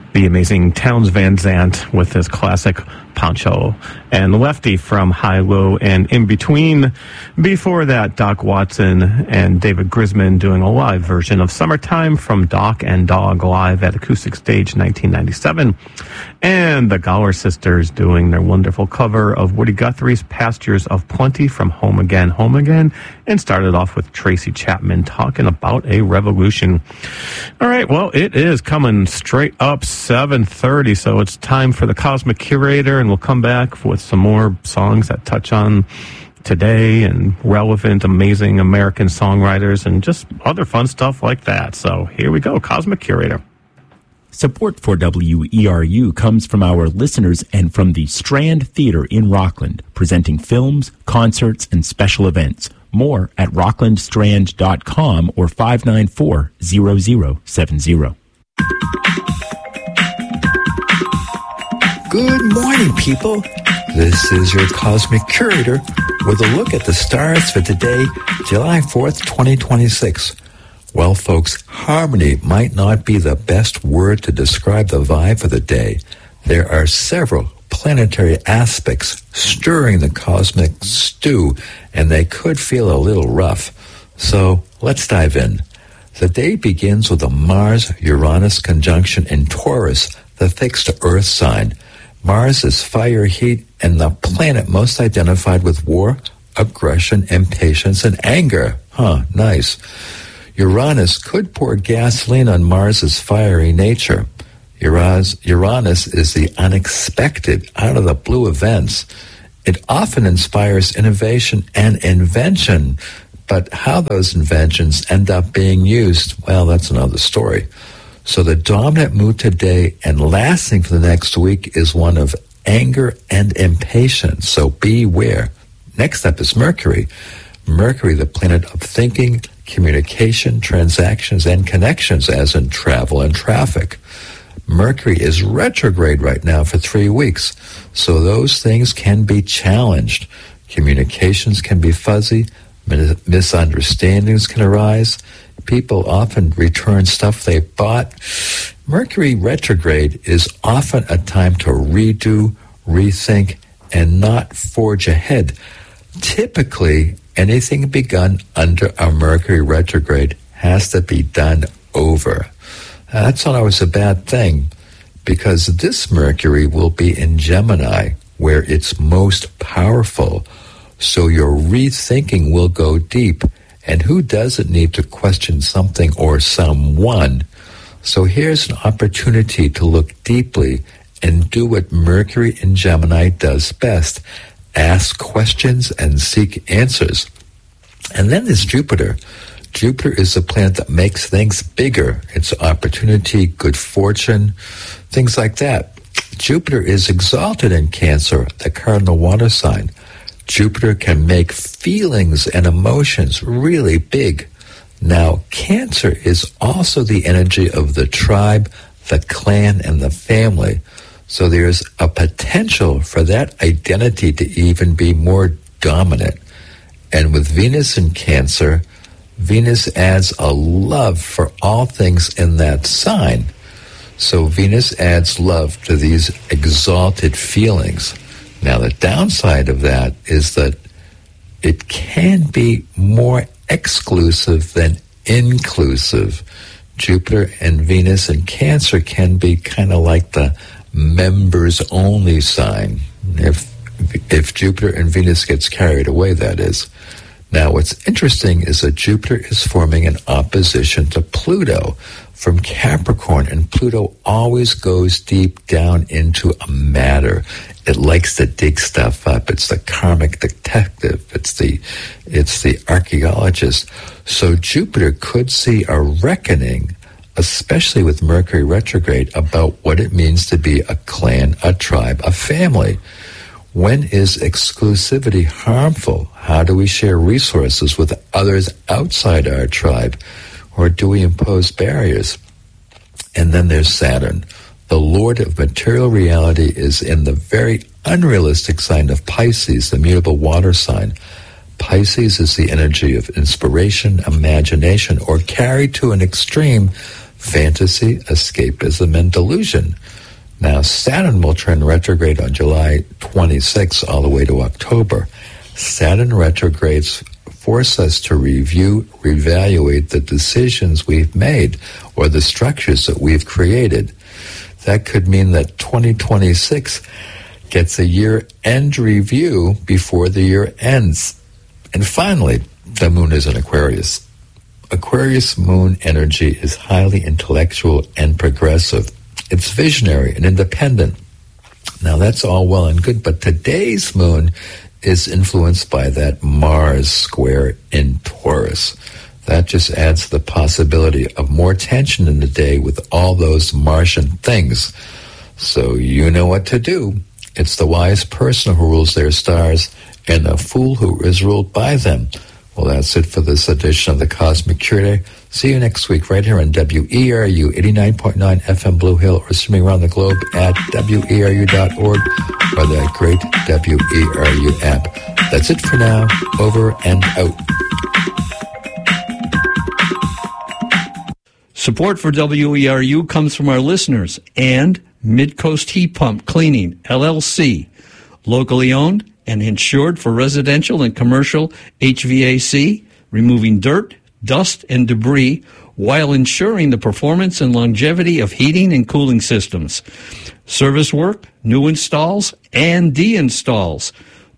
the amazing Townes Van Zandt with his classic Poncho, and Lefty from Hi-Lo, and in between, before that, Doc Watson and David Grisman doing a live version of Summertime from Doc and Dog live at Acoustic Stage 1997, and the Gower Sisters doing their wonderful cover of Woody Guthrie's Pastures of Plenty from Home Again, and started off with Tracy Chapman talking about a revolution. All right, well, it is coming straight up 7:30, so it's time for the Cosmic Curator, and we'll come back with some more songs that touch on today and relevant, amazing American songwriters and just other fun stuff like that. So here we go, Cosmic Curator. Support for WERU comes from our listeners and from the Strand Theater in Rockland, presenting films, concerts, and special events. More at rocklandstrand.com or 594-0070. Good morning, people. This is your Cosmic Curator with a look at the stars for today, July 4th, 2026. Well, folks, harmony might not be the best word to describe the vibe for the day. There are several planetary aspects stirring the cosmic stew, and they could feel a little rough. So let's dive in. The day begins with a Mars-Uranus conjunction in Taurus, the fixed Earth sign. Mars is fire, heat, and the planet most identified with war, aggression, impatience, and anger. Nice. Uranus could pour gasoline on Mars's fiery nature. Uranus is the unexpected, out-of-the-blue events. It often inspires innovation and invention, but how those inventions end up being used, well, that's another story. So the dominant mood today and lasting for the next week is one of anger and impatience, so beware. Next up is Mercury. Mercury, the planet of thinking, communication, transactions, and connections, as in travel and traffic. Mercury is retrograde right now for 3 weeks, so those things can be challenged. Communications can be fuzzy, misunderstandings can arise. People often return stuff they bought. Mercury retrograde is often a time to redo, rethink, and not forge ahead. Typically, anything begun under a Mercury retrograde has to be done over. That's not always a bad thing, because this Mercury will be in Gemini, where it's most powerful. So your rethinking will go deep. And who doesn't need to question something or someone? So here's an opportunity to look deeply and do what Mercury in Gemini does best. Ask questions and seek answers. And then there's Jupiter. Jupiter is the planet that makes things bigger. It's opportunity, good fortune, things like that. Jupiter is exalted in Cancer, the cardinal water sign. Jupiter can make feelings and emotions really big. Now, Cancer is also the energy of the tribe, the clan, and the family. So there's a potential for that identity to even be more dominant. And with Venus in Cancer, Venus adds a love for all things in that sign. So Venus adds love to these exalted feelings. Now, the downside of that is that it can be more exclusive than inclusive. Jupiter and Venus in Cancer can be kind of like the members-only sign, if Jupiter and Venus gets carried away, that is. Now, what's interesting is that Jupiter is forming an opposition to Pluto from Capricorn, and Pluto always goes deep down into a matter. It likes to dig stuff up. It's the karmic detective. It's the archaeologist. So Jupiter could see a reckoning, especially with Mercury retrograde, about what it means to be a clan, a tribe, a family. When is exclusivity harmful? How do we share resources with others outside our tribe? Or do we impose barriers? And then there's Saturn. The Lord of material reality is in the very unrealistic sign of Pisces, the mutable water sign. Pisces is the energy of inspiration, imagination, or carried to an extreme, fantasy, escapism, and delusion. Now, Saturn will turn retrograde on July 26 all the way to October. Saturn retrogrades force us to review, reevaluate the decisions we've made or the structures that we've created. That could mean that 2026 gets a year-end review before the year ends. And finally, the moon is in Aquarius. Aquarius moon energy is highly intellectual and progressive. It's visionary and independent. Now, that's all well and good, but today's moon is influenced by that Mars square in Taurus. That just adds the possibility of more tension in the day with all those Martian things. So you know what to do. It's the wise person who rules their stars and the fool who is ruled by them. Well, that's it for this edition of the Cosmic Curator. See you next week right here on WERU 89.9 FM Blue Hill, or streaming around the globe at WERU.org or that great WERU app. That's it for now. Over and out. Support for WERU comes from our listeners and Midcoast Heat Pump Cleaning, LLC, locally owned and insured for residential and commercial HVAC, removing dirt, dust, and debris while ensuring the performance and longevity of heating and cooling systems. Service work, new installs, and de-installs.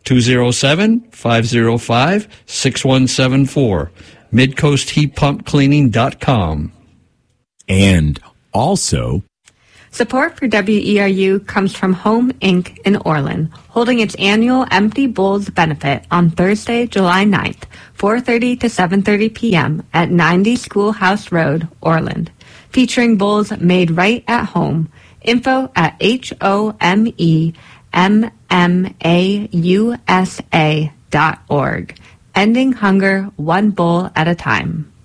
207-505-6174. MidcoastHeatPumpCleaning.com. And also, support for WERU comes from Home Inc. in Orland, holding its annual Empty Bowls benefit on Thursday, July 9th, 4:30 to 7:30 p.m. at 90 Schoolhouse Road, Orland, featuring bowls made right at home. Info at HOMEMMAUSA.org. Ending hunger one bowl at a time.